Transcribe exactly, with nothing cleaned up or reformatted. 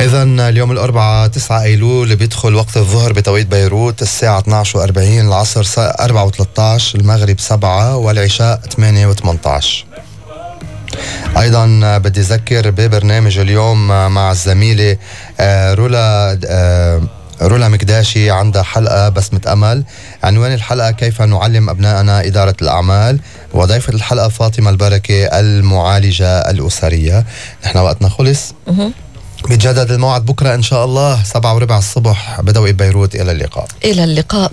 إذا اليوم الأربعاء تسعة أيلول بيدخل وقت الظهر بتوقيت بيروت الساعة اثني عشر وأربعين، العصر أربعة وثلاثة عشر، المغرب سبعة، والعشاء ثمانية وثمانية عشر. أيضا بدي أذكر ببرنامج اليوم مع الزميلة رولا رولا مكداشي، عندها حلقة بسمة أمل. عنوان الحلقة كيف نعلم أبنائنا إدارة الأعمال، وضيفة الحلقة فاطمة البركة المعالجة الأسرية. نحن وقتنا خلص، بيتجدد الموعد بكرة إن شاء الله سبعة وربع الصبح بتوقيت بيروت. إلى اللقاء. إلى اللقاء.